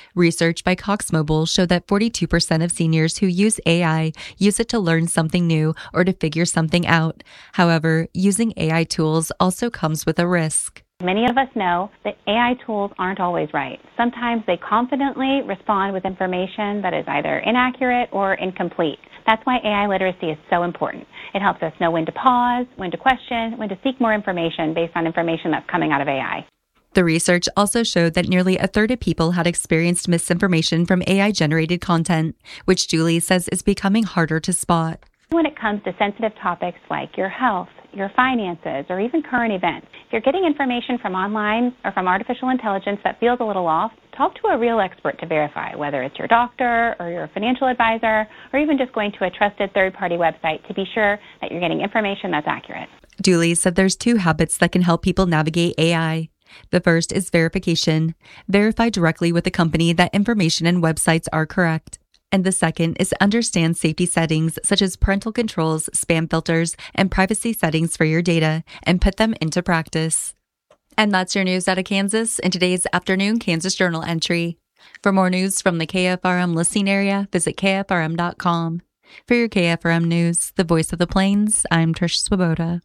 Research by Cox Mobile showed that 42% of seniors who use AI use it to learn something new or to figure something out. However, using AI tools also comes with a risk. Many of us know that AI tools aren't always right. Sometimes they confidently respond with information that is either inaccurate or incomplete. That's why AI literacy is so important. It helps us know when to pause, when to question, when to seek more information based on information that's coming out of AI. The research also showed that nearly a third of people had experienced misinformation from AI-generated content, which Julie says is becoming harder to spot. When it comes to sensitive topics like your health, your finances, or even current events, if you're getting information from online or from artificial intelligence that feels a little off, talk to a real expert to verify, whether it's your doctor or your financial advisor, or even just going to a trusted third-party website to be sure that you're getting information that's accurate. Julie said there's 2 habits that can help people navigate AI. The first is verification. Verify directly with the company that information and websites are correct. And the second is understand safety settings such as parental controls, spam filters, and privacy settings for your data, and put them into practice. And that's your news out of Kansas in today's afternoon Kansas Journal entry. For more news from the KFRM listening area, visit KFRM.com. For your KFRM news, the voice of the Plains, I'm Trish Swoboda.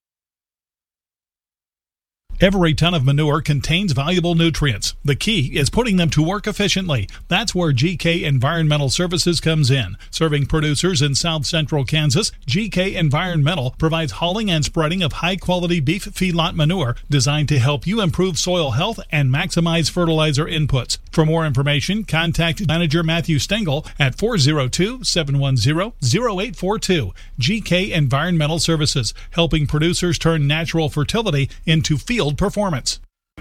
Every ton of manure contains valuable nutrients. The key is putting them to work efficiently. That's where GK Environmental Services comes in. Serving producers in South Central Kansas, GK Environmental provides hauling and spreading of high-quality beef feedlot manure designed to help you improve soil health and maximize fertilizer inputs. For more information, contact Manager Matthew Stengel at 402-710-0842. GK Environmental Services, helping producers turn natural fertility into field performance.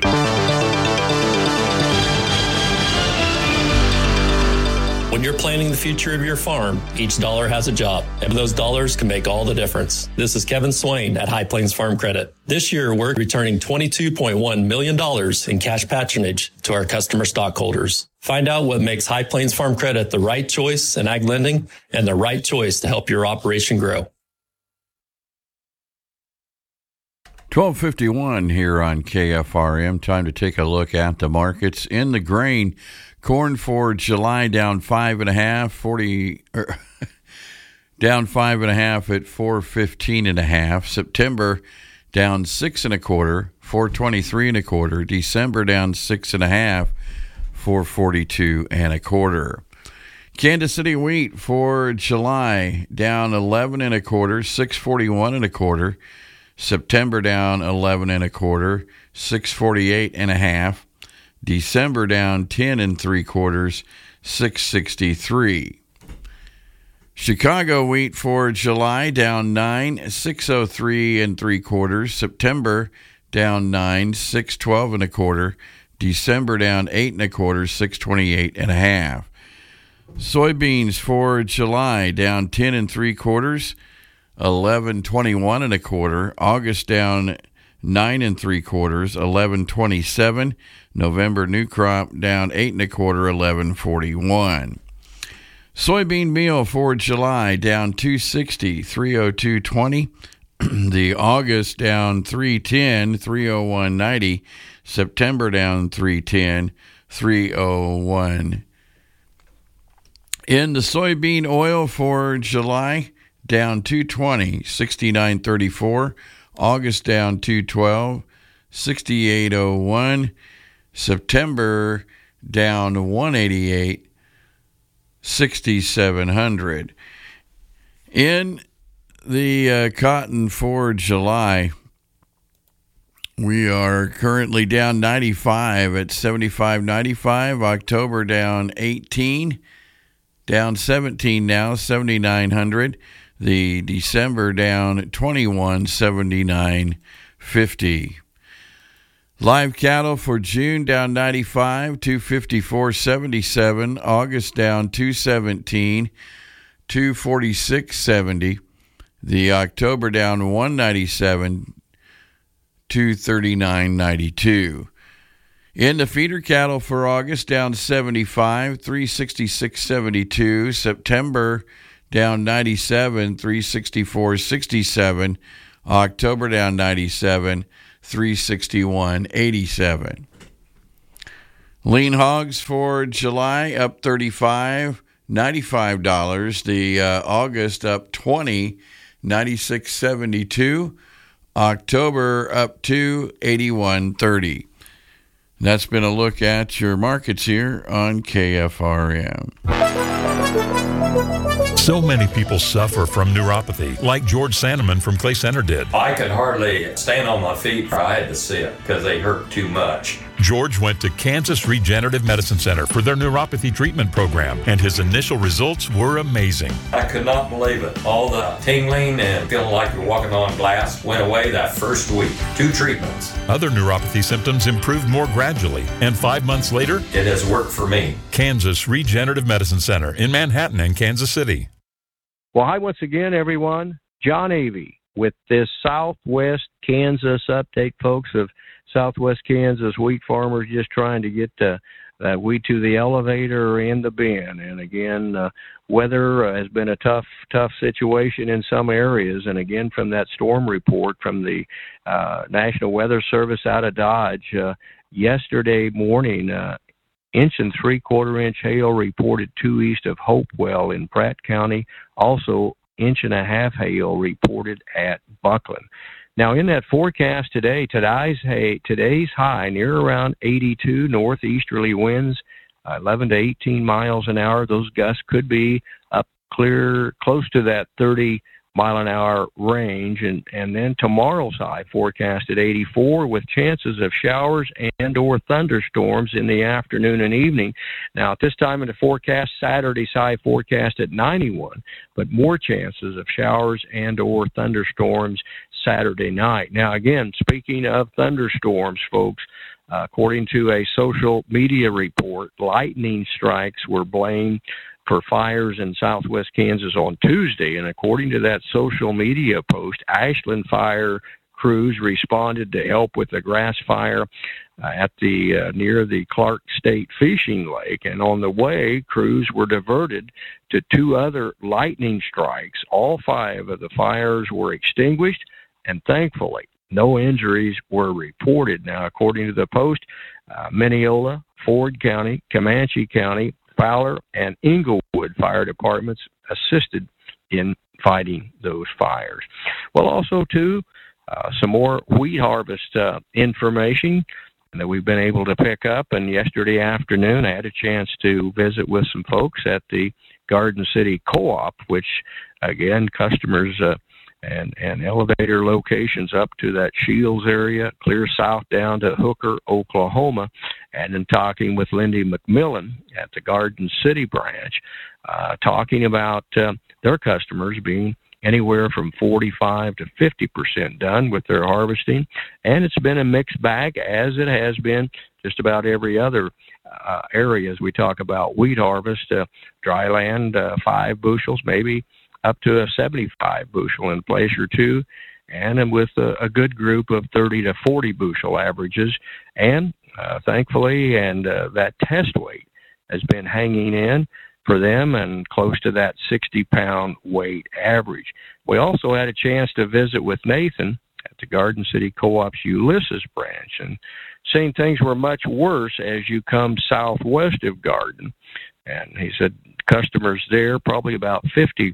When you're planning the future of your farm, each dollar has a job, and those dollars can make all the difference. This is Kevin Swain at High Plains Farm Credit. This year, we're returning $22.1 million in cash patronage to our customer stockholders. Find out what makes High Plains Farm Credit the right choice in ag lending and the right choice to help your operation grow. 12:51 here on KFRM. Time to take a look at the markets. In the grain, corn for July down 5.5, down 5.5 at 415.5. September down 6.25, 423.25. December down 6.5, 442.25. Kansas City wheat for July down 11.25, 641.25. September down 11.25, 648.5. December down 10.75, 663. Chicago wheat for July down 9, 603.75. September down 9, 612.25. December down 8.25, 628.5. Soybeans for July down 10.75. 11.21.25. August down 9.75, 11.27. November new crop down 8.25, 11.41. Soybean meal for July down 260, 302.20. The August down 310, 301.90. September down 310, 301. In the soybean oil for July, down 220, 69.34. August down 212, 68.01. September down 188, 6,700. In the cotton for July, we are currently down 95 at 75.95. October down 18, down 17 now, 7,900. The December down 21, 79.50. Live cattle for June down 95, 254.77. August down 217, 246.70. The October down 197, 239.92. In the feeder cattle for August down 75, 366.72. September down 97, 364.67. October down 97, 361.87. Lean hogs for July up $35, $95. The August up $20, $96.72. October up to $81.30. That's been a look at your markets here on KFRM. So many people suffer from neuropathy, like George Sandeman from Clay Center did. I could hardly stand on my feet. I had to sit because they hurt too much. George went to Kansas Regenerative Medicine Center for their neuropathy treatment program, and his initial results were amazing. I could not believe it. All the tingling and feeling like you're walking on glass went away that first week. 2 treatments. Other neuropathy symptoms improved more gradually, and 5 months later, it has worked for me. Kansas Regenerative Medicine Center in Manhattan and Kansas City. Well, hi once again, everyone. John Avey with this Southwest Kansas update, folks, of Southwest Kansas wheat farmers just trying to get that wheat to the elevator and the bin. And again, weather has been a tough situation in some areas. And again, from that storm report from the National Weather Service out of Dodge yesterday morning, 1 3/4 inch hail reported 2 east of Hopewell in Pratt County. Also, 1.5 inch hail reported at Buckland. Now, in that forecast today, today's high near around 82 northeasterly winds, 11 to 18 miles an hour. Those gusts could be up close to that 30-mile-an-hour range. And then tomorrow's high forecast at 84 with chances of showers and or thunderstorms in the afternoon and evening. Now, at this time in the forecast, Saturday's high forecast at 91, but more chances of showers and or thunderstorms Saturday night. Now, again, speaking of thunderstorms, folks, according to a social media report, lightning strikes were blamed for fires in southwest Kansas on Tuesday. And according to that social media post, Ashland Fire crews responded to help with the grass fire at the near the Clark State Fishing Lake. And on the way, crews were diverted to 2 other lightning strikes. All 5 of the fires were extinguished, and thankfully, no injuries were reported. Now, according to the post, Mineola, Ford County, Comanche County, Fowler, and Inglewood fire departments assisted in fighting those fires. Well, also, too, some more wheat harvest information that we've been able to pick up. And yesterday afternoon, I had a chance to visit with some folks at the Garden City Co-op, which, again, customers and elevator locations up to that Shields area, clear south down to Hooker, Oklahoma, and then talking with Lindy McMillan at the Garden City branch, talking about their customers being anywhere from 45 to 50% done with their harvesting. And it's been a mixed bag, as it has been just about every other area as we talk about wheat harvest. Dry land, 5 bushels, maybe up to a 75 bushel in place or 2, and with a good group of 30 to 40 bushel averages. And thankfully, and that test weight has been hanging in for them and close to that 60-pound weight average. We also had a chance to visit with Nathan at the Garden City Co-op's Ulysses branch, and seeing things were much worse as you come southwest of Garden. And he said customers there probably about 50%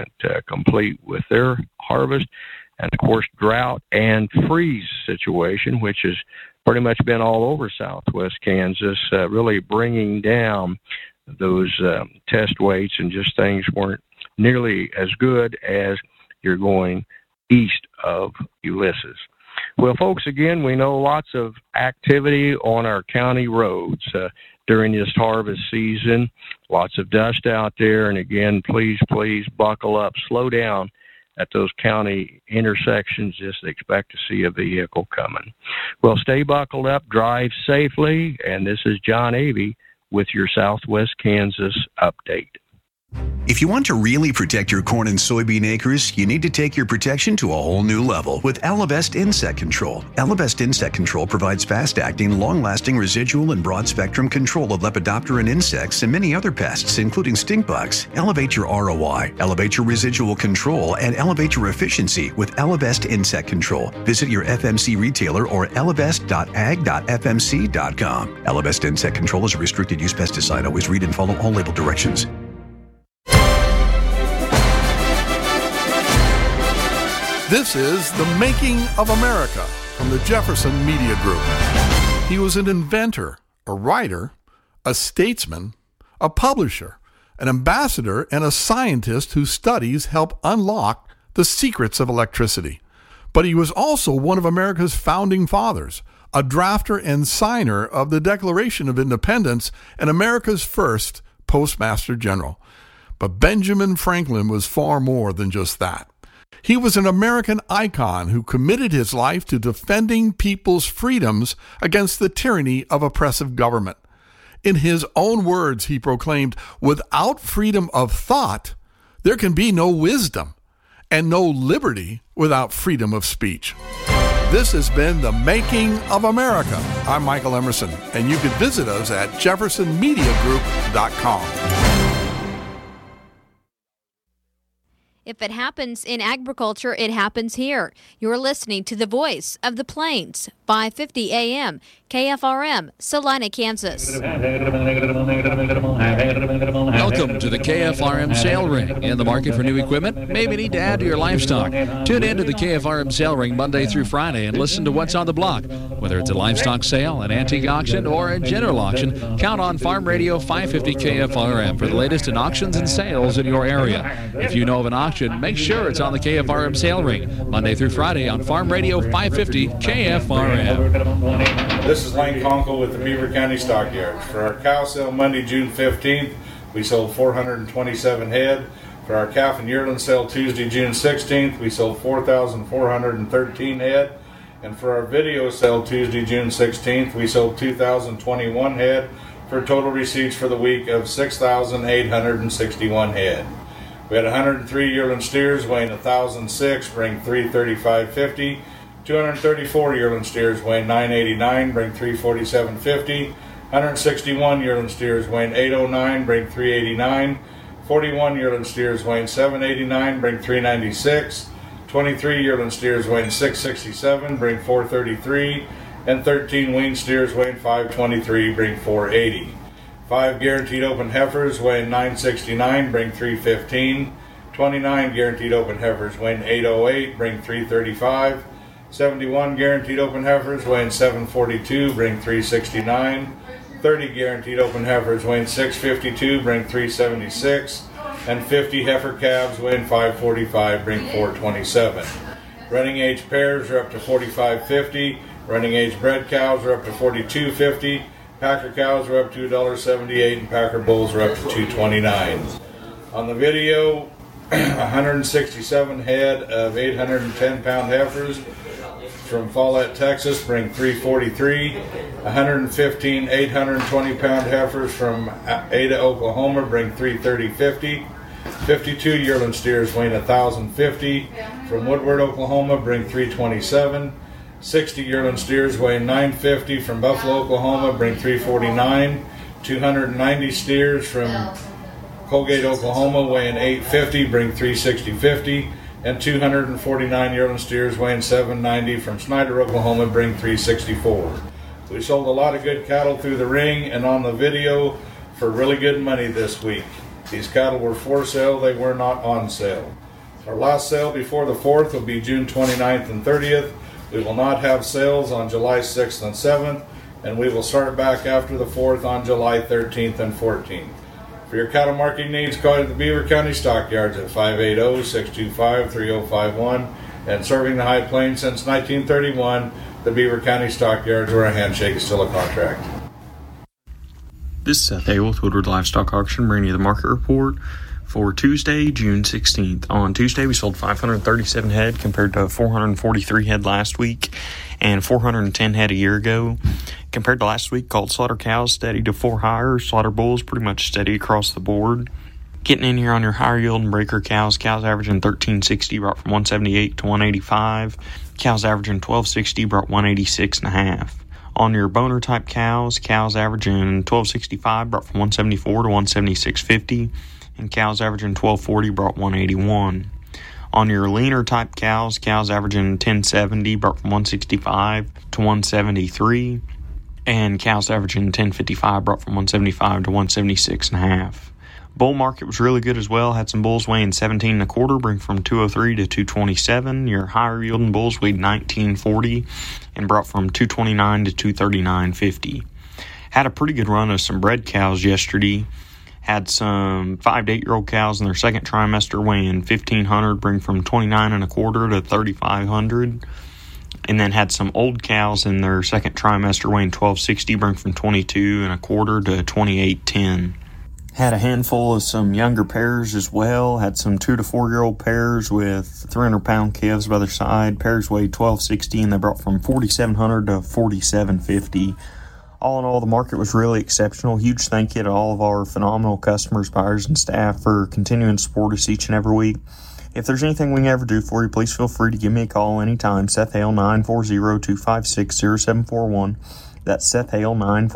complete with their harvest. And, of course, drought and freeze situation, which has pretty much been all over southwest Kansas, really bringing down those test weights, and just things weren't nearly as good as you're going east of Ulysses. Well, folks, again, we know lots of activity on our county roads during this harvest season. Lots of dust out there. And again, please buckle up, slow down at those county intersections. Just expect to see a vehicle coming. Well, stay buckled up, drive safely. And this is John Avey with your Southwest Kansas update. If you want to really protect your corn and soybean acres, you need to take your protection to a whole new level with Elevest Insect Control. Elevest Insect Control provides fast-acting, long-lasting residual and broad-spectrum control of Lepidopteran insects and many other pests, including stink bugs. Elevate your ROI, elevate your residual control, and elevate your efficiency with Elevest Insect Control. Visit your FMC retailer or elevest.ag.fmc.com. Elevest Insect Control is a restricted use pesticide. Always read and follow all label directions. This is The Making of America from the Jefferson Media Group. He was an inventor, a writer, a statesman, a publisher, an ambassador, and a scientist whose studies help unlock the secrets of electricity. But he was also one of America's founding fathers, a drafter and signer of the Declaration of Independence, and America's first Postmaster General. But Benjamin Franklin was far more than just that. He was an American icon who committed his life to defending people's freedoms against the tyranny of oppressive government. In his own words, he proclaimed, "Without freedom of thought, there can be no wisdom, and no liberty without freedom of speech." This has been The Making of America. I'm Michael Emerson, and you can visit us at jeffersonmediagroup.com. If it happens in agriculture, it happens here. You're listening to the Voice of the Plains, 550 AM, KFRM, Salina, Kansas. Welcome to the KFRM Sale Ring. In the market for new equipment? Maybe need to add to your livestock. Tune in to the KFRM Sale Ring Monday through Friday and listen to what's on the block. Whether it's a livestock sale, an antique auction, or a general auction, count on Farm Radio 550 KFRM for the latest in auctions and sales in your area. If you know of an auction, make sure it's on the KFRM Sale Ring, Monday through Friday on Farm Radio 550 KFRM. This is Lane Conkle with the Beaver County Stockyards. For our cow sale Monday, June 15th, we sold 427 head. For our calf and yearling sale Tuesday, June 16th, we sold 4,413 head. And for our video sale Tuesday, June 16th, we sold 2,021 head for total receipts for the week of 6,861 head. We had 103 yearling steers weighing 1,006, bring 335.50. 234 yearling steers weighing 989, bring 347.50. 161 yearling steers weighing 809, bring 389. 41 yearling steers weighing 789, bring 396. 23 yearling steers weighing 667, bring 433. And 13 wean steers weighing 523, bring 480. 5 guaranteed open heifers weighing 969, bring 315. 29 guaranteed open heifers weighing 808, bring 335. 71 guaranteed open heifers weighing 742, bring 369. 30 guaranteed open heifers weighing 652, bring 376. And 50 heifer calves weighing 545, bring 427. Running age pairs are up to 45.50. Running age bred cows are up to 42.50. Packer cows are up to $1.78, and Packer bulls are up to $2.29. On the video, 167 head of 810-pound heifers from Follett, Texas, bring 343. 115 820-pound heifers from Ada, Oklahoma, bring 330.50. 52 yearling steers weighing 1,050 from Woodward, Oklahoma, bring 327. 60 yearling steers weighing 950 from Buffalo, Oklahoma, bring 349. 290 steers from Colgate, Oklahoma, weighing 850, bring 360.50. And 249 yearling steers weighing 790 from Snyder, Oklahoma, bring 364. We sold a lot of good cattle through the ring and on the video for really good money this week. These cattle were for sale, they were not on sale. Our last sale before the 4th will be June 29th and 30th. We will not have sales on July 6th and 7th, and we will start back after the 4th on July 13th and 14th. For your cattle marketing needs, call the Beaver County Stockyards at 580-625-3051. And serving the High Plains since 1931, the Beaver County Stockyards, where a handshake is still a contract. This is Seth Hale with Woodward Livestock Auction, bringing you the market report for Tuesday, June 16th. On Tuesday, we sold 537 head compared to 443 head last week and 410 head a year ago. Compared to last week, called slaughter cows steady to 4 higher. Slaughter bulls pretty much steady across the board. Getting in here on your higher yielding breaker cows averaging 1360 brought from 178 to 185. Cows averaging 1260 brought 186.5. On your boner type cows averaging 1265 brought from 174 to 176.50, and cows averaging 1240 brought 181. On your leaner type cows averaging 1070 brought from 165 to 173, and cows averaging 1055 brought from 175 to 176.5. Bull market was really good as well. Had some bulls weighing 17 1/4, bring from 203 to 227. Your higher yielding bulls weighed 1940 and brought from 229 to 239.50. Had a pretty good run of some bred cows yesterday. Had some 5 to 8 year old cows in their second trimester weighing 1500, bring from 29 1/4 to 3500. And then had some old cows in their second trimester weighing 1260, bring from 22 1/4 to 2810. Had a handful of some younger pairs as well. Had some 2 to 4 year old pairs with 300 pound calves by their side. Pairs weighed 1260 and they brought from 4700 to 4750. All in all, the market was really exceptional. Huge thank you to all of our phenomenal customers, buyers, and staff for continuing to support us each and every week. If there's anything we can ever do for you, please feel free to give me a call anytime. Seth Hale, 940-256-0741. That's Seth Hale,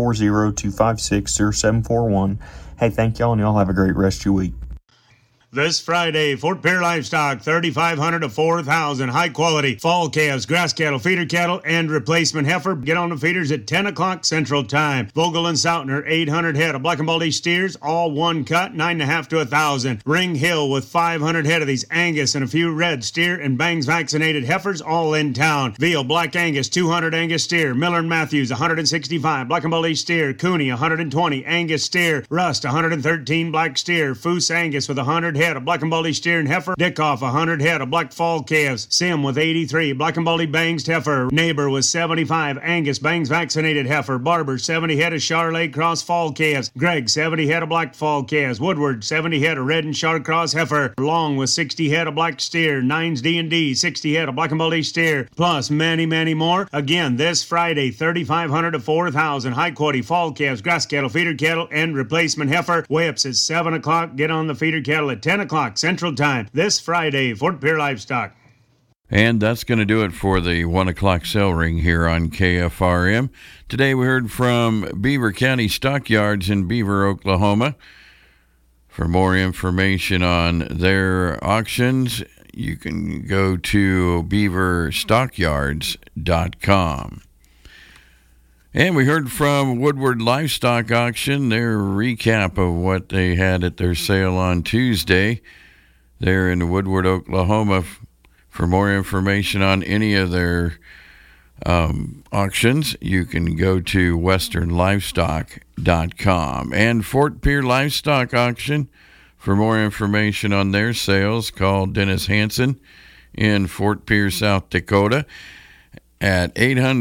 940-256-0741. Hey, thank y'all, and y'all have a great rest of your week. This Friday, Fort Pierre Livestock, 3,500 to 4,000 high-quality fall calves, grass cattle, feeder cattle, and replacement heifer. Get on the feeders at 10 o'clock Central Time. Vogel and Sautner, 800 head of black and baldy steers, all one cut, 9.5 to 1,000. Ring Hill with 500 head of these Angus and a few red steer and Bangs vaccinated heifers, all in town. Veal, Black Angus, 200 Angus steer. Miller and Matthews, 165 black and baldy steer. Cooney, 120 Angus steer. Rust, 113 black steer. Foose Angus with 100 head of black and baldy steer and heifer. Dickoff, 100 head of black fall calves. Sim with 83 black and baldy Bangs heifer. Neighbor with 75 Angus Bangs vaccinated heifer. Barber, 70 head of Charolais cross fall calves. Gregg, 70 head of black fall calves. Woodward, 70 head of red and Char cross heifer. Long with 60 head of black steer. Nines D&D, 60 head of black and baldy steer. Plus many, many more. Again, this Friday, 3,500 to 4,000 high quality fall calves, grass cattle, feeder cattle, and replacement heifer. Weigh-ups at 7 o'clock. Get on the feeder cattle at 10 o'clock Central Time this Friday, Fort Pierre Livestock. And that's going to do it for the 1 o'clock sale ring here on KFRM. Today we heard from Beaver County Stockyards in Beaver, Oklahoma. For more information on their auctions, you can go to beaverstockyards.com. And we heard from Woodward Livestock Auction, their recap of what they had at their sale on Tuesday there in Woodward, Oklahoma. For more information on any of their auctions, you can go to westernlivestock.com. And Fort Pierre Livestock Auction, for more information on their sales, call Dennis Hansen in Fort Pierre, South Dakota, at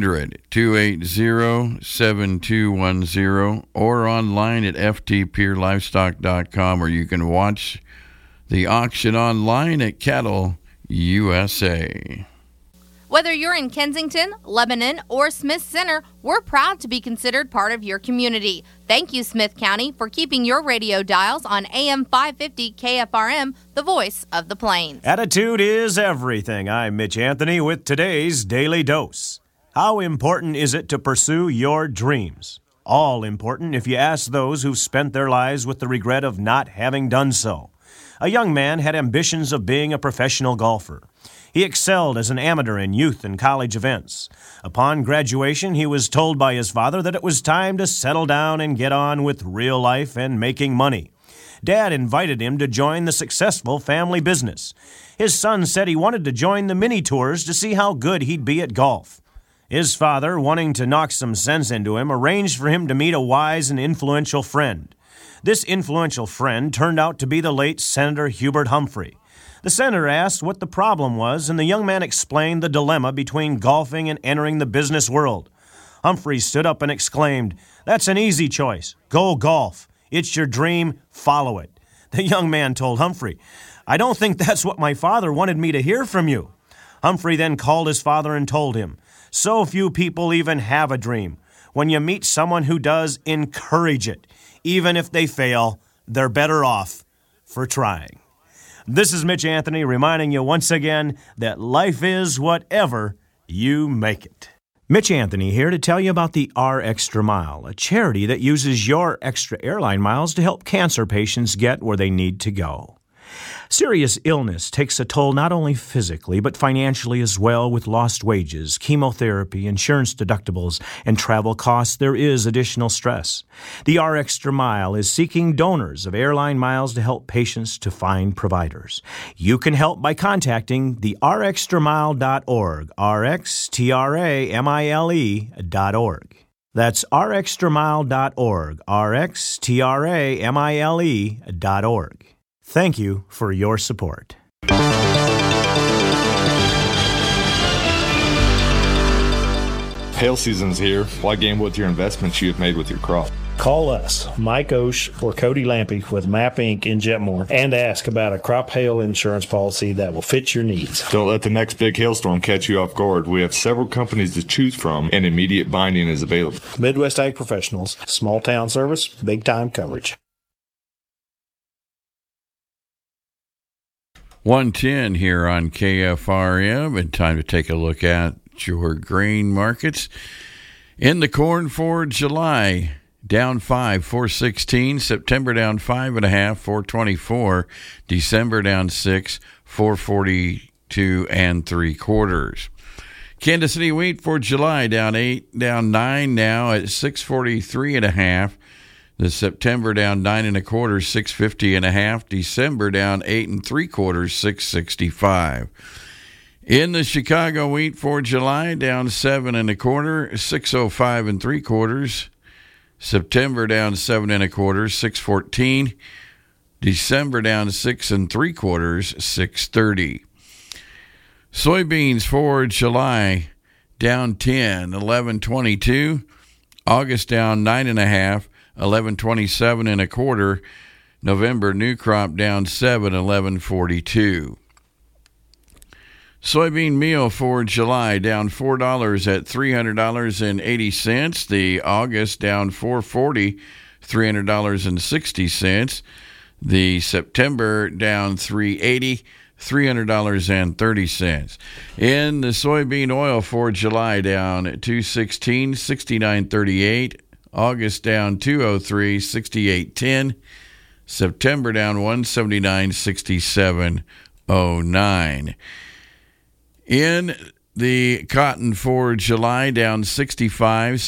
800-280-7210 or online at ftpierlivestock.com, or you can watch the auction online at Cattle USA. Whether you're in Kensington, Lebanon, or Smith Center, we're proud to be considered part of your community. Thank you, Smith County, for keeping your radio dials on AM 550 KFRM, the voice of the Plains. Attitude is everything. I'm Mitch Anthony with today's Daily Dose. How important is it to pursue your dreams? All important if you ask those who've spent their lives with the regret of not having done so. A young man had ambitions of being a professional golfer. He excelled as an amateur in youth and college events. Upon graduation, he was told by his father that it was time to settle down and get on with real life and making money. Dad invited him to join the successful family business. His son said he wanted to join the mini tours to see how good he'd be at golf. His father, wanting to knock some sense into him, arranged for him to meet a wise and influential friend. This influential friend turned out to be the late Senator Hubert Humphrey. The senator asked what the problem was, and the young man explained the dilemma between golfing and entering the business world. Humphrey stood up and exclaimed, "That's an easy choice. Go golf. It's your dream. Follow it." The young man told Humphrey, "I don't think that's what my father wanted me to hear from you." Humphrey then called his father and told him, "So few people even have a dream. When you meet someone who does, encourage it. Even if they fail, they're better off for trying. This is Mitch Anthony reminding you once again that life is whatever you make it. Mitch Anthony here to tell you about the R Extra Mile, a charity that uses your extra airline miles to help cancer patients get where they need to go. Serious illness takes a toll not only physically, but financially as well. With lost wages, chemotherapy, insurance deductibles, and travel costs, there is additional stress. The R Extra Mile is seeking donors of airline miles to help patients to find providers. You can help by contacting the rxtramile.org, rxtramile.org. That's rxtramile.org, rxtramile.org. Thank you for your support. Hail season's here. Why gamble with your investments you have made with your crop? Call us, Mike Osh or Cody Lampy with MAP Inc. in Jetmore, and ask about a crop hail insurance policy that will fit your needs. Don't let the next big hailstorm catch you off guard. We have several companies to choose from, and immediate binding is available. Midwest Ag Professionals, small town service, big time coverage. 1:10 here on KFRM, and time to take a look at your grain markets. In the corn for July, down 5, 416. September down 5.5, 424. December down 6, 442 3/4. Kansas City wheat for July down 8, down 9 now at 643.5. The September down 9 1/4, 650.5. December down 8 3/4, 665. In the Chicago wheat for July, down 7 1/4, 605 3/4. September down 7 1/4, 614. December down 6 3/4, 630. Soybeans for July, down 10, 11.22. August down 9 1/2. 11.27 1/4. November new crop down 7, 11.42. Soybean meal for July down $4 at $300.80. The August down $4.40, $300.60. The September down $3.80, $300.30. In the soybean oil for July, down $2.16, $69.38. August down $2.03, $68.10. September down $1.79, $67.09. In the cotton for July, down 65,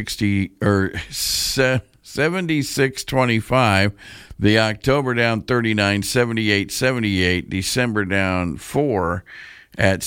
76.25. The October down 39, 78.78. December down 4 at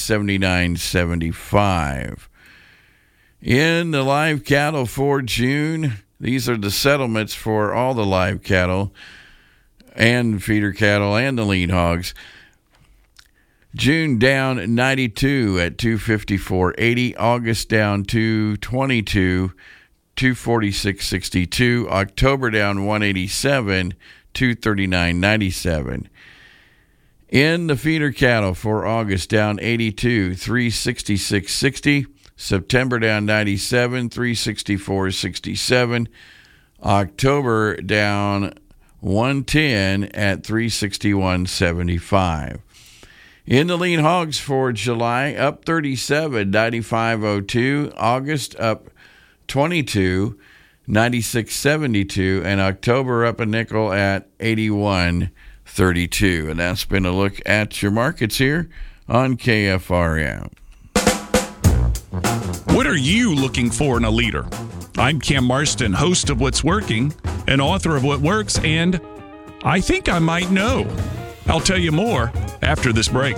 79.75. In the live cattle for June, these are the settlements for all the live cattle and feeder cattle and the lean hogs. June down 92 at 254.80. August down 222, 246.62. October down 187, 239.97. In the feeder cattle for August, down 82, 366.60. September down 97, 364.67. October down 110 at 361.75. In the lean hogs for July, up 37, 95.02. August up 22, 96.72. And October up a nickel at 81.32. And that's been a look at your markets here on KFRM. What are you looking for in a leader? I'm Cam Marston, host of What's Working, and author of What Works, and I think I might know. I'll tell you more after this break.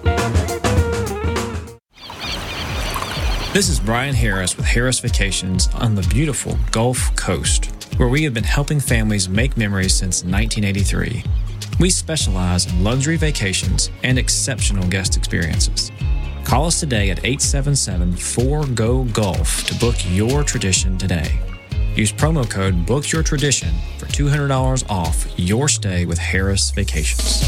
This is Brian Harris with Harris Vacations on the beautiful Gulf Coast, where we have been helping families make memories since 1983. We specialize in luxury vacations and exceptional guest experiences. Call us today at 877-4GO-GULF to book your tradition today. Use promo code BOOKYOURTRADITION for $200 off your stay with Harris Vacations.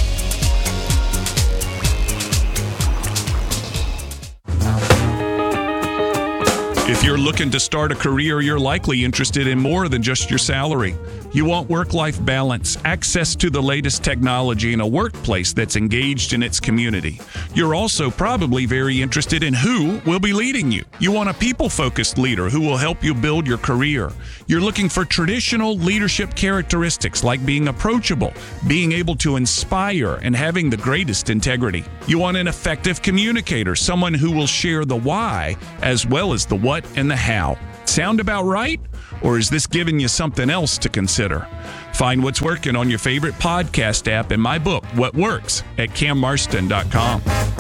If you're looking to start a career, you're likely interested in more than just your salary. You want work-life balance, access to the latest technology, and a workplace that's engaged in its community. You're also probably very interested in who will be leading you. You want a people-focused leader who will help you build your career. You're looking for traditional leadership characteristics like being approachable, being able to inspire, and having the greatest integrity. You want an effective communicator, someone who will share the why as well as the what and the how. Sound about right? Or is this giving you something else to consider? Find what's working on your favorite podcast app and my book, What Works, at cammarston.com.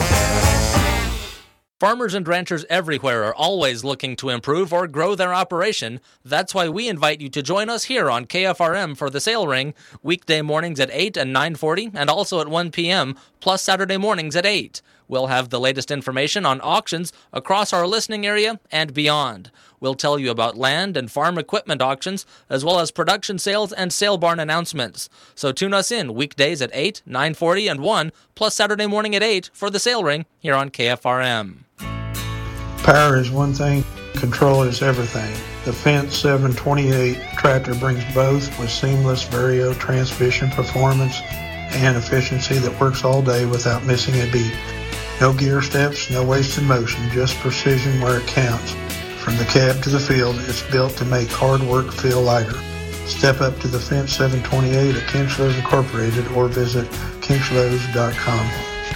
Farmers and ranchers everywhere are always looking to improve or grow their operation. That's why we invite you to join us here on KFRM for the Sale Ring, weekday mornings at 8 and 9:40, and also at 1 p.m., plus Saturday mornings at 8. We'll have the latest information on auctions across our listening area and beyond. We'll tell you about land and farm equipment auctions, as well as production sales and sale barn announcements. So tune us in weekdays at 8, 9:40, and 1, plus Saturday morning at 8 for the Sale Ring here on KFRM. Power is one thing, control is everything. The Fendt 728 tractor brings both with seamless Vario transmission performance and efficiency that works all day without missing a beat. No gear steps, no wasted motion, just precision where it counts. From the cab to the field, it's built to make hard work feel lighter. Step up to the Fendt 728 at Kinchlows Incorporated or visit kinchlows.com.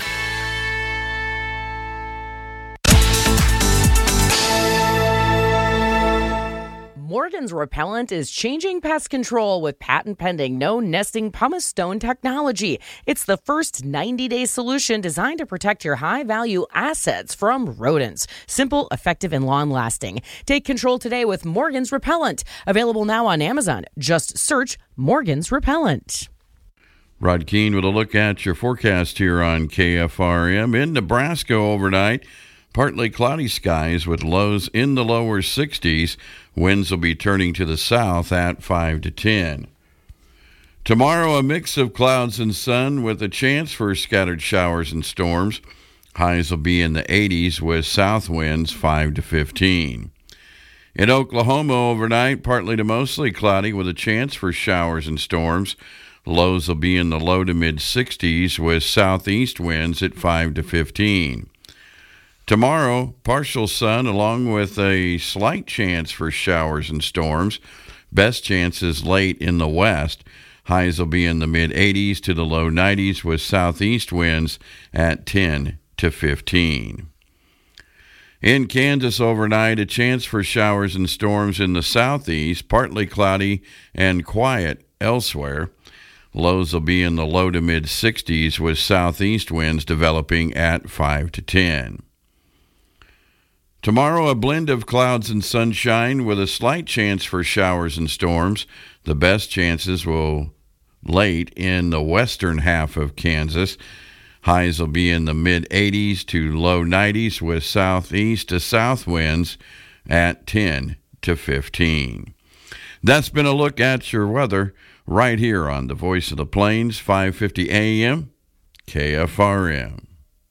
Morgan's Repellent is changing pest control with patent-pending no-nesting pumice stone technology. It's the first 90-day solution designed to protect your high-value assets from rodents. Simple, effective, and long-lasting. Take control today with Morgan's Repellent. Available now on Amazon. Just search Morgan's Repellent. Rod Keene with a look at your forecast here on KFRM. In Nebraska overnight, partly cloudy skies with lows in the lower 60s. Winds will be turning to the south at 5 to 10. Tomorrow, a mix of clouds and sun with a chance for scattered showers and storms. Highs will be in the 80s with south winds 5 to 15. In Oklahoma overnight, partly to mostly cloudy with a chance for showers and storms. Lows will be in the low to mid 60s with southeast winds at 5 to 15. Tomorrow, partial sun along with a slight chance for showers and storms. Best chances late in the west. Highs will be in the mid-80s to the low 90s with southeast winds at 10 to 15. In Kansas overnight, a chance for showers and storms in the southeast, partly cloudy and quiet elsewhere. Lows will be in the low to mid-60s with southeast winds developing at 5 to 10. Tomorrow, a blend of clouds and sunshine with a slight chance for showers and storms. The best chances will late in the western half of Kansas. Highs will be in the mid-80s to low 90s with southeast to south winds at 10 to 15. That's been a look at your weather right here on the Voice of the Plains, 550 AM, KFRM.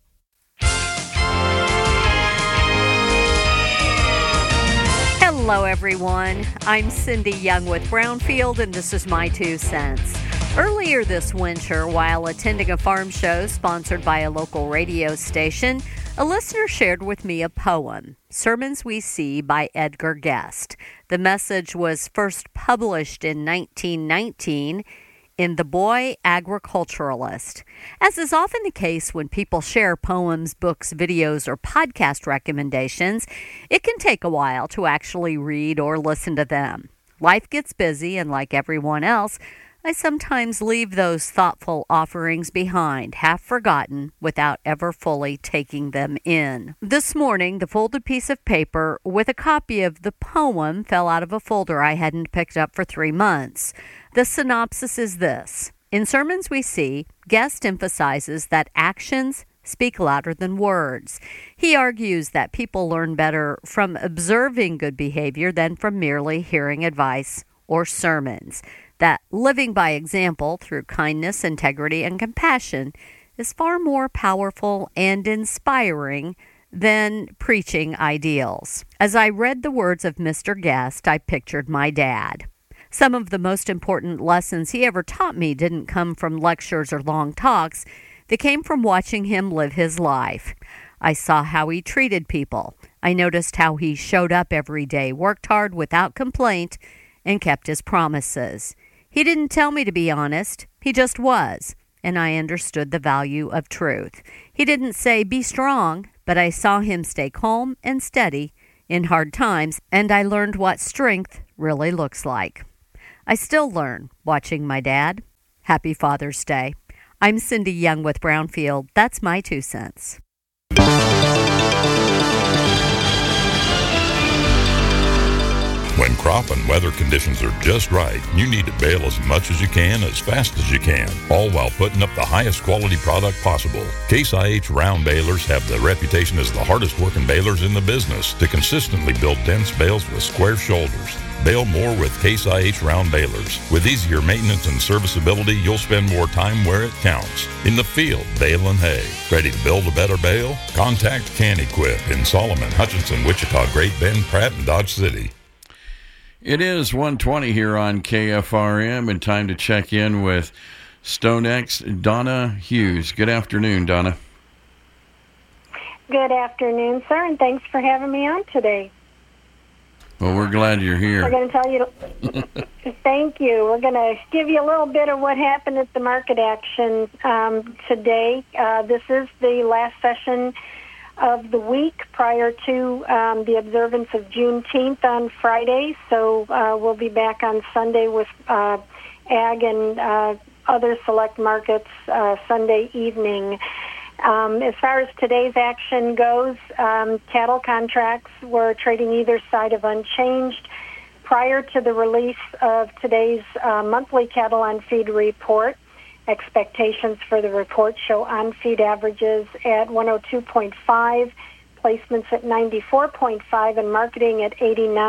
Hello, everyone. I'm Cindy Young with Brownfield, and this is my 2 cents. Earlier this winter, while attending a farm show sponsored by a local radio station, a listener shared with me a poem, Sermons We See by Edgar Guest. The message was first published in 1919 in The Boy Agriculturalist. As is often the case when people share poems, books, videos, or podcast recommendations, it can take a while to actually read or listen to them. Life gets busy, and like everyone else, I sometimes leave those thoughtful offerings behind, half forgotten, without ever fully taking them in. This morning, the folded piece of paper with a copy of the poem fell out of a folder I hadn't picked up for 3 months. The synopsis is this. In Sermons We See, Guest emphasizes that actions speak louder than words. He argues that people learn better from observing good behavior than from merely hearing advice or sermons. That living by example through kindness, integrity, and compassion is far more powerful and inspiring than preaching ideals. As I read the words of Mr. Guest, I pictured my dad. Some of the most important lessons he ever taught me didn't come from lectures or long talks. They came from watching him live his life. I saw how he treated people. I noticed how he showed up every day, worked hard without complaint, and kept his promises. He didn't tell me to be honest. He just was, and I understood the value of truth. He didn't say, be strong, but I saw him stay calm and steady in hard times, and I learned what strength really looks like. I still learn watching my dad. Happy Father's Day. I'm Cindy Young with Brownfield. That's my 2 cents. When crop and weather conditions are just right, you need to bale as much as you can, as fast as you can, all while putting up the highest quality product possible. Case IH round balers have the reputation as the hardest working balers in the business to consistently build dense bales with square shoulders. Bale more with Case IH round balers. With easier maintenance and serviceability, you'll spend more time where it counts. In the field, baling hay. Ready to build a better bale? Contact CanEquip in Solomon, Hutchinson, Wichita, Great Bend, Pratt, and Dodge City. It is 1:20 here on KFRM, and time to check in with StoneX Donna Hughes. Good afternoon, Donna. Good afternoon, sir, and thanks for having me on today. Well, we're glad you're here. We're going to tell you, thank you. We're going to give you a little bit of what happened at the market action today. This is the last session of the week prior to the observance of Juneteenth on Friday. So we'll be back on Sunday with ag and other select markets Sunday evening. As far as today's action goes, cattle contracts were trading either side of unchanged. Prior to the release of today's monthly cattle on feed report, expectations for the report show on-feed averages at 102.5, placements at 94.5, and marketing at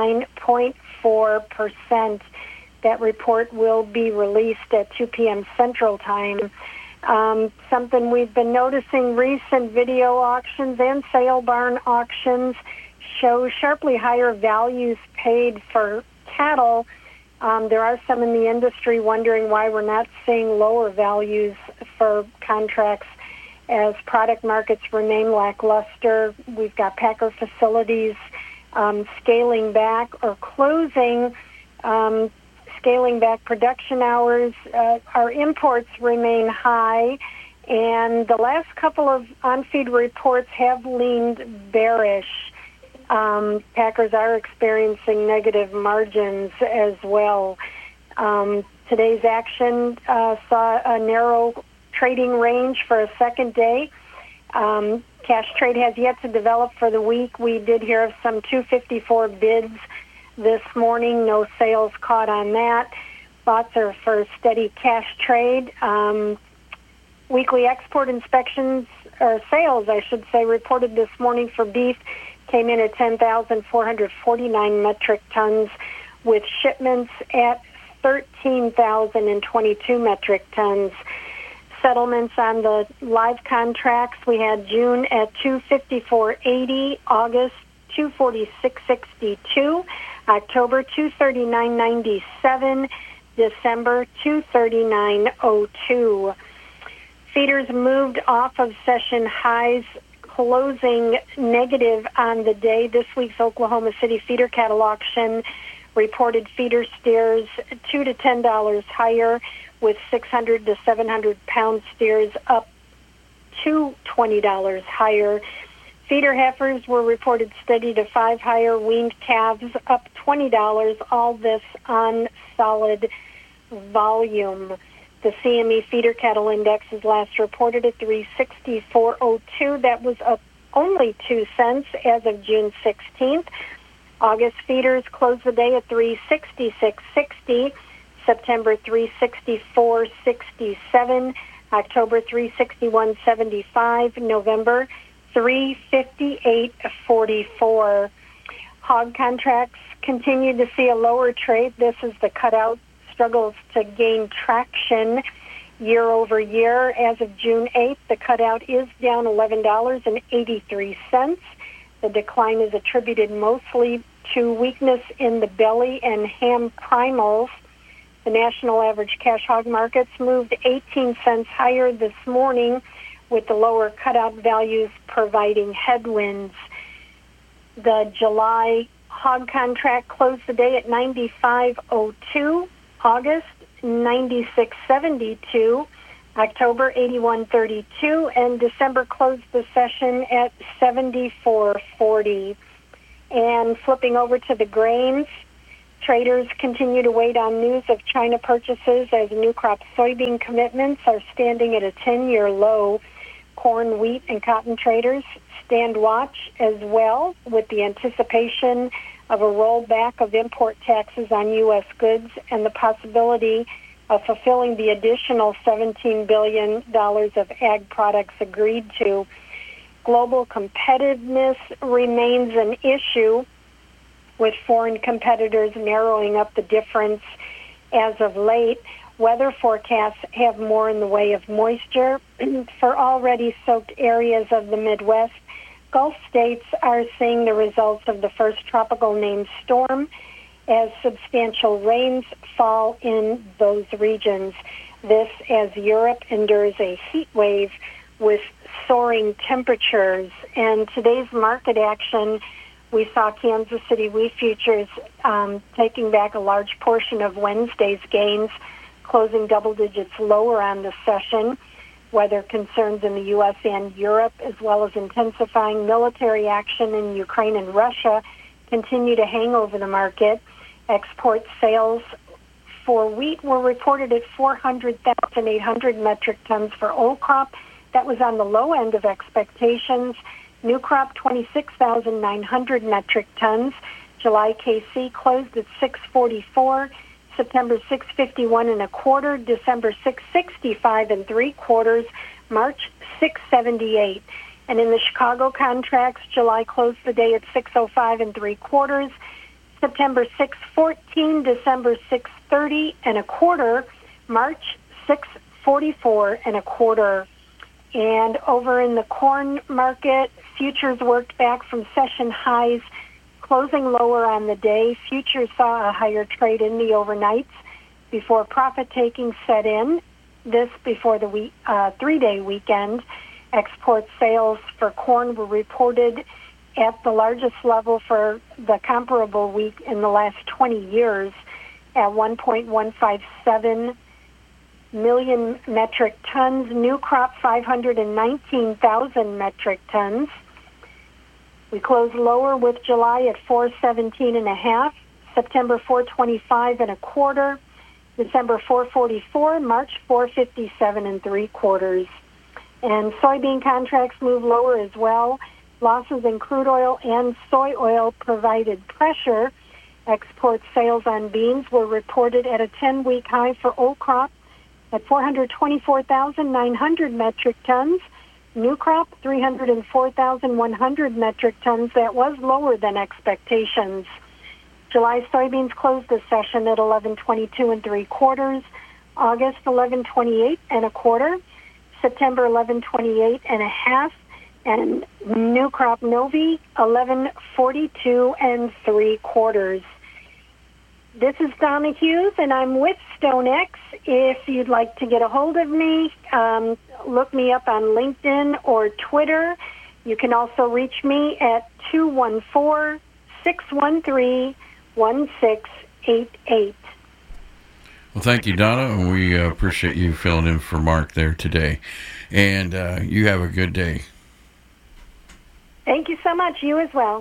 89.4%. That report will be released at 2 p.m. Central Time. Something we've been noticing, recent video auctions and sale barn auctions show sharply higher values paid for cattle. There are some in the industry wondering why we're not seeing lower values for contracts as product markets remain lackluster. We've got packer facilities scaling back or closing, scaling back production hours. Our imports remain high, and the last couple of on-feed reports have leaned bearish. Packers are experiencing negative margins as well. Today's action saw a narrow trading range for a second day. Cash trade has yet to develop for the week. We did hear of some 254 bids this morning. No sales caught on that. Thoughts are for steady cash trade. Weekly export inspections, or sales, I should say, reported this morning for beef came in at 10,449 metric tons, with shipments at 13,022 metric tons. Settlements on the live contracts, we had June at 254.80, August 246.62, October 239.97, December 239.02. Feeders moved off of session highs, closing negative on the day. This week's Oklahoma City feeder cattle auction reported feeder steers $2 to $10 higher, with 600 to 700 pound steers up to $20 higher. Feeder heifers were reported steady to 5 higher, weaned calves up $20, all this on solid volume. The CME feeder cattle index is last reported at 364.02. That was up only 2 cents as of June 16th. August feeders closed the day at 366.60. September 364.67. October 361.75. November 358.44. Hog contracts continue to see a lower trade. This is the cutout struggles to gain traction year over year. As of June 8th, the cutout is down $11.83. The decline is attributed mostly to weakness in the belly and ham primals. The national average cash hog markets moved 18 cents higher this morning, with the lower cutout values providing headwinds. The July hog contract closed the day at 95.02, August 96.72, October 81.32, and December closed the session at 74.40. And flipping over to the grains, traders continue to wait on news of China purchases as new crop soybean commitments are standing at a 10-year low. Corn, wheat, and cotton traders stand watch as well, with the anticipation of a rollback of import taxes on U.S. goods and the possibility of fulfilling the additional $17 billion of ag products agreed to. Global competitiveness remains an issue, with foreign competitors narrowing up the difference as of late. Weather forecasts have more in the way of moisture for already soaked areas of the Midwest. Gulf states are seeing the results of the first tropical named storm as substantial rains fall in those regions. This as Europe endures a heat wave with soaring temperatures. And today's market action, we saw Kansas City wheat futures taking back a large portion of Wednesday's gains, closing double digits lower on the session. Weather concerns in the U.S. and Europe, as well as intensifying military action in Ukraine and Russia, continue to hang over the market. Export sales for wheat were reported at 400,800 metric tons for old crop. That was on the low end of expectations. New crop, 26,900 metric tons. July KC closed at 644. September 651 and a quarter, December 665 and 3/4, March 678. And in the Chicago contracts, July closed the day at 605 and 3/4, September 614, December 630 and a quarter, March 644 and a quarter. And over in the corn market, futures worked back from session highs, closing lower on the day. Futures saw a higher trade in the overnights before profit-taking set in, this before the three-day weekend. Export sales for corn were reported at the largest level for the comparable week in the last 20 years at 1.157 million metric tons. New crop, 519,000 metric tons. We closed lower with July at 417 and a half, September 425 and a quarter, December 444, March 457 and 3/4. And soybean contracts moved lower as well. Losses in crude oil and soy oil provided pressure. Export sales on beans were reported at a 10-week high for old crop at 424,900 metric tons. New crop, 304,100 metric tons. That was lower than expectations. July soybeans closed the session at 1122 and 3/4, August 1128 and a quarter, September 1128 and a half, and new crop Novi 1142 and 3/4. This is Donna Hughes, and I'm with StoneX. If you'd like to get a hold of me, look me up on LinkedIn or Twitter. You can also reach me at 214-613-1688. Well, thank you, Donna, and we appreciate you filling in for Mark there today. And you have a good day. Thank you so much. You as well.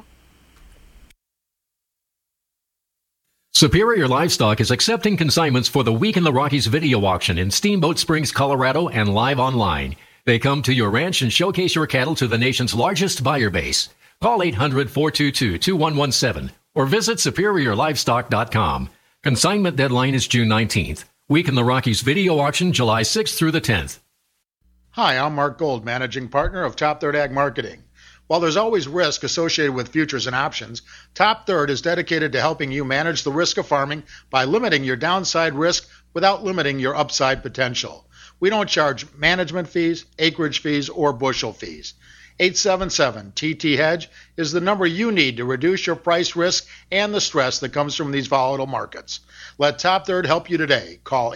Superior Livestock is accepting consignments for the Week in the Rockies video auction in Steamboat Springs, Colorado, and live online. They come to your ranch and showcase your cattle to the nation's largest buyer base. Call 800-422-2117 or visit superiorlivestock.com. Consignment deadline is June 19th. Week in the Rockies video auction July 6th through the 10th. Hi, I'm Mark Gold, Managing Partner of Top Third Ag Marketing. While there's always risk associated with futures and options, Top Third is dedicated to helping you manage the risk of farming by limiting your downside risk without limiting your upside potential. We don't charge management fees, acreage fees, or bushel fees. 877-TT-HEDGE is the number you need to reduce your price risk and the stress that comes from these volatile markets. Let Top Third help you today. Call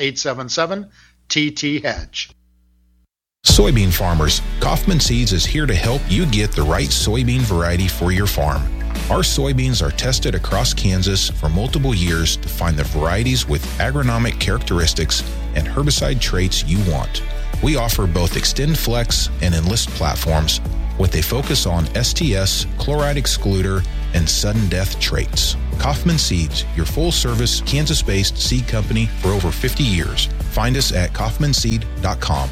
877-TT-HEDGE. Soybean farmers, Kaufman Seeds is here to help you get the right soybean variety for your farm. Our soybeans are tested across Kansas for multiple years to find the varieties with agronomic characteristics and herbicide traits you want. We offer both Extend Flex and Enlist platforms with a focus on STS, chloride excluder, and sudden death traits. Kaufman Seeds, your full-service Kansas-based seed company for over 50 years. Find us at kaufmanseed.com.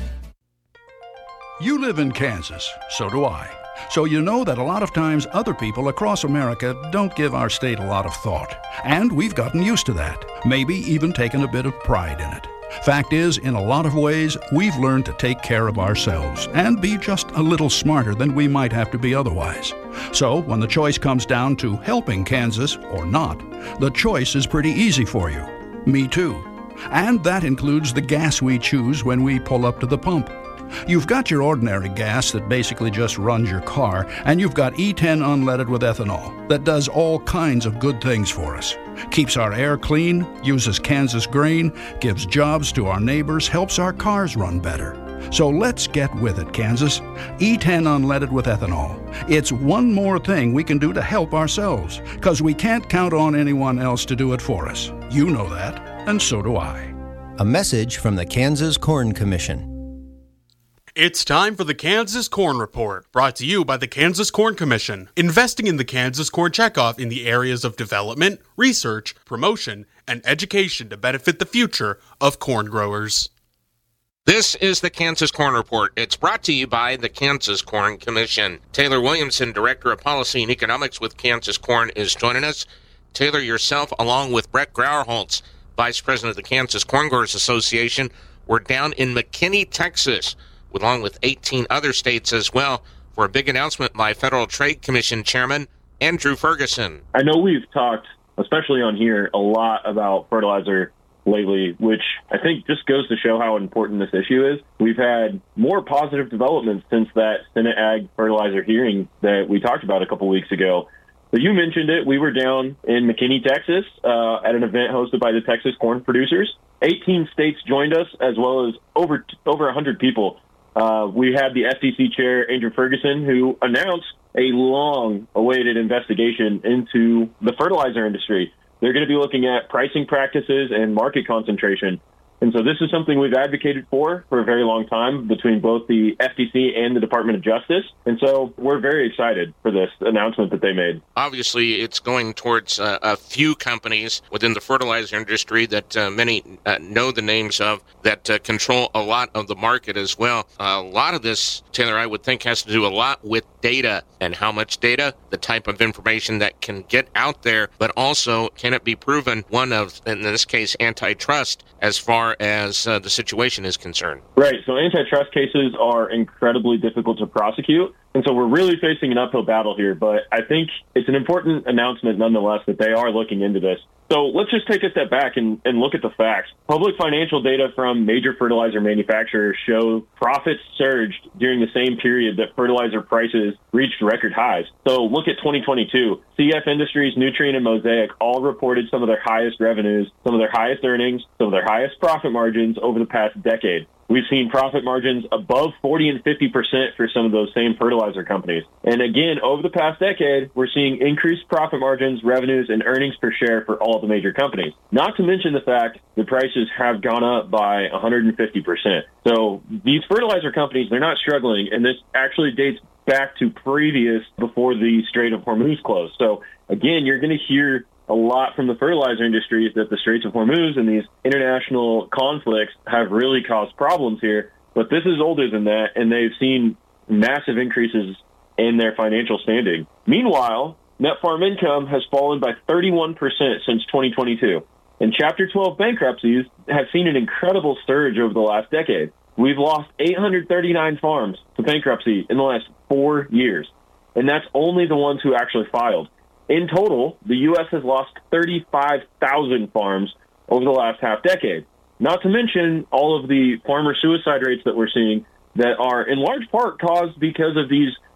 You live in Kansas, so do I. So you know that a lot of times other people across America don't give our state a lot of thought. And we've gotten used to that, maybe even taken a bit of pride in it. Fact is, in a lot of ways, we've learned to take care of ourselves and be just a little smarter than we might have to be otherwise. So when the choice comes down to helping Kansas or not, the choice is pretty easy for you. Me too. And that includes the gas we choose when we pull up to the pump. You've got your ordinary gas that basically just runs your car, and you've got E10 unleaded with ethanol that does all kinds of good things for us. Keeps our air clean, uses Kansas grain, gives jobs to our neighbors, helps our cars run better. So let's get with it, Kansas. E10 unleaded with ethanol. It's one more thing we can do to help ourselves, because we can't count on anyone else to do it for us. You know that, and so do I. A message from the Kansas Corn Commission. It's time for the Kansas Corn Report, brought to you by the Kansas Corn Commission, investing in the Kansas Corn Checkoff in the areas of development, research, promotion, and education to benefit the future of corn growers. This is the Kansas Corn Report. It's brought to you by the Kansas Corn Commission. Taylor Williamson, Director of Policy and Economics with Kansas Corn, is joining us. Taylor, yourself, along with Brett Grauerholtz, Vice President of the Kansas Corn Growers Association, we're down in McKinney, Texas, along with 18 other states as well, for a big announcement by Federal Trade Commission Chairman Andrew Ferguson. I know we've talked, especially on here, a lot about fertilizer lately, which I think just goes to show how important this issue is. We've had more positive developments since that Senate Ag fertilizer hearing that we talked about a couple weeks ago. But you mentioned it. We were down in McKinney, Texas, at an event hosted by the Texas Corn Producers. 18 states joined us, as well as over 100 people. We had the FTC chair, Andrew Ferguson, who announced a long-awaited investigation into the fertilizer industry. They're going to be looking at pricing practices and market concentration. And so this is something we've advocated for a very long time between both the FTC and the Department of Justice. And so we're very excited for this announcement that they made. Obviously, it's going towards a few companies within the fertilizer industry that many know the names of that control a lot of the market as well. A lot of this, Taylor, I would think has to do a lot with data and how much data, the type of information that can get out there, but also can it be proven one of, in this case, antitrust as far as the situation is concerned. Right. So antitrust cases are incredibly difficult to prosecute. And so we're really facing an uphill battle here. But I think it's an important announcement nonetheless that they are looking into this. So let's just take a step back and look at the facts. Public financial data from major fertilizer manufacturers show profits surged during the same period that fertilizer prices reached record highs. So look at 2022. CF Industries, Nutrien, and Mosaic all reported some of their highest revenues, some of their highest earnings, some of their highest profit margins over the past decade. We've seen profit margins above 40 and 50% for some of those same fertilizer companies. And again, over the past decade, we're seeing increased profit margins, revenues, and earnings per share for all the major companies. Not to mention the fact the prices have gone up by 150%. So these fertilizer companies, they're not struggling, and this actually dates back to before the Strait of Hormuz closed. So again, you're going to hear a lot from the fertilizer industry that the Straits of Hormuz and these international conflicts have really caused problems here. But this is older than that, and they've seen massive increases in their financial standing. Meanwhile, net farm income has fallen by 31% since 2022. And Chapter 12 bankruptcies have seen an incredible surge over the last decade. We've lost 839 farms to bankruptcy in the last 4 years. And that's only the ones who actually filed. In total, the U.S. has lost 35,000 farms over the last half decade. Not to mention all of the farmer suicide rates that we're seeing that are in large part caused because of these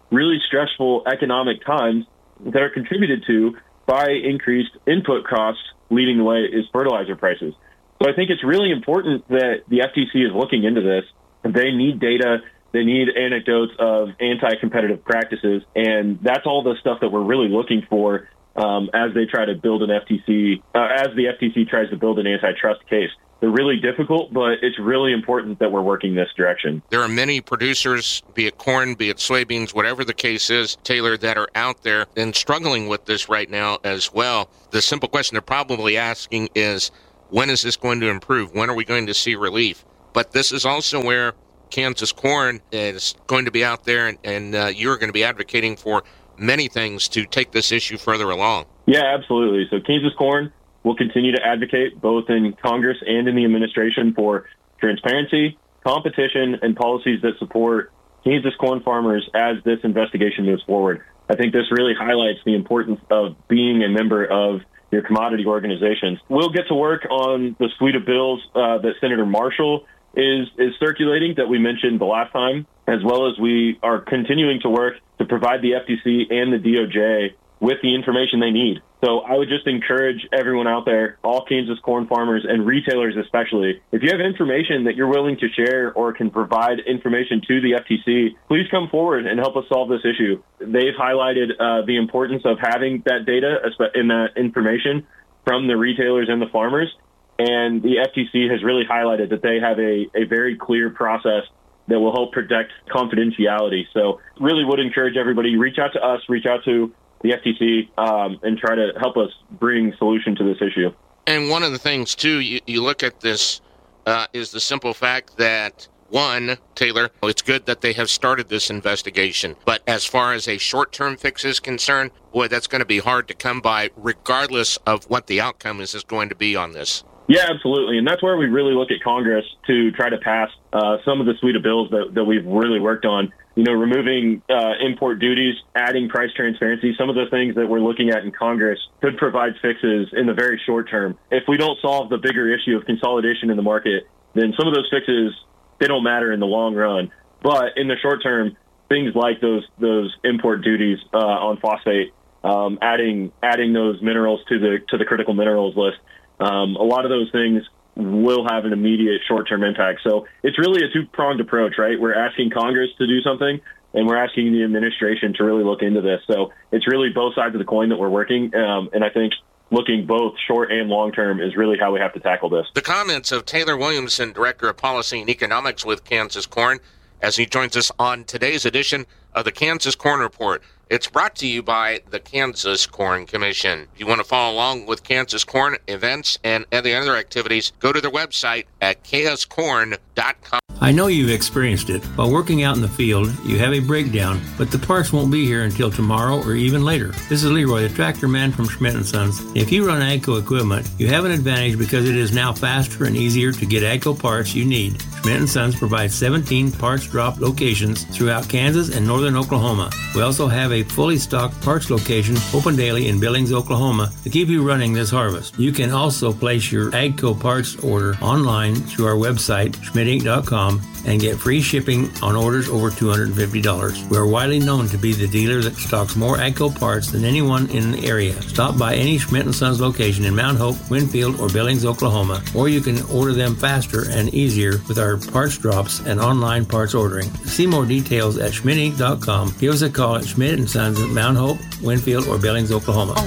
really stressful economic times that are contributed to by increased input costs. Leading the way is fertilizer prices. So I think it's really important that the FTC is looking into this. They need data. They need anecdotes of anti-competitive practices. And that's all the stuff that we're really looking for as they try to build an FTC, as the FTC tries to build an antitrust case. They're really difficult, but it's really important that we're working this direction. There are many producers, be it corn, be it soybeans, whatever the case is, Taylor, that are out there and struggling with this right now as well. The simple question they're probably asking is, when is this going to improve? When are we going to see relief? But this is also where Kansas Corn is going to be out there, and you're going to be advocating for many things to take this issue further along. Yeah, absolutely. So Kansas Corn will continue to advocate both in Congress and in the administration for transparency, competition, and policies that support Kansas corn farmers as this investigation moves forward. I think this really highlights the importance of being a member of your commodity organizations. We'll get to work on the suite of bills that Senator Marshall is circulating that we mentioned the last time, as well as we are continuing to work to provide the FTC and the DOJ with the information they need. So I would just encourage everyone out there, all Kansas corn farmers and retailers especially, if you have information that you're willing to share or can provide information to the FTC, please come forward and help us solve this issue. They've highlighted the importance of having that data and that information from the retailers and the farmers, and the FTC has really highlighted that they have a very clear process that will help protect confidentiality. So really would encourage everybody, reach out to us, reach out to the FTC, and try to help us bring solution to this issue. And one of the things, too, you look at this is the simple fact that, one, Taylor, it's good that they have started this investigation. But as far as a short-term fix is concerned, boy, that's going to be hard to come by regardless of what the outcome is going to be on this. Yeah, absolutely. And that's where we really look at Congress to try to pass some of the suite of bills that we've really worked on. You know, removing import duties, adding price transparency, some of the things that we're looking at in Congress could provide fixes in the very short term. If we don't solve the bigger issue of consolidation in the market, then some of those fixes, they don't matter in the long run. But in the short term, things like those import duties on phosphate, adding those minerals to the critical minerals list, a lot of those things will have an immediate short-term impact. So it's really a two-pronged approach, right? We're asking Congress to do something, and we're asking the administration to really look into this. So it's really both sides of the coin that we're working, and I think looking both short and long-term is really how we have to tackle this. The comments of Taylor Williamson, Director of Policy and Economics with Kansas Corn, as he joins us on today's edition of the Kansas Corn Report. It's brought to you by the Kansas Corn Commission. If you want to follow along with Kansas Corn events and any other activities, go to their website at kscorn.com. I know you've experienced it. While working out in the field, you have a breakdown, but the parts won't be here until tomorrow or even later. This is Leroy, the tractor man from Schmidt & Sons. If you run AGCO equipment, you have an advantage because it is now faster and easier to get AGCO parts you need. Schmidt & Sons provides 17 parts drop locations throughout Kansas and northern Oklahoma. We also have a fully stocked parts location open daily in Billings, Oklahoma to keep you running this harvest. You can also place your AGCO parts order online through our website, schmidtinc.com, and get free shipping on orders over $250. We are widely known to be the dealer that stocks more AGCO parts than anyone in the area. Stop by any Schmidt & Sons location in Mount Hope, Winfield, or Billings, Oklahoma, or you can order them faster and easier with our parts drops and online parts ordering. To see more details at schmidtinc.com. Give us a call at Schmidt & Sons at Mount Hope, Winfield, or Billings, Oklahoma.